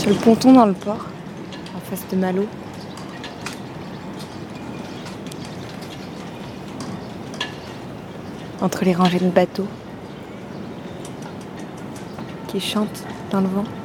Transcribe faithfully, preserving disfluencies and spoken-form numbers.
Sur le ponton dans le port, en face de Malo. Entre les rangées de bateaux qui chantent dans le vent.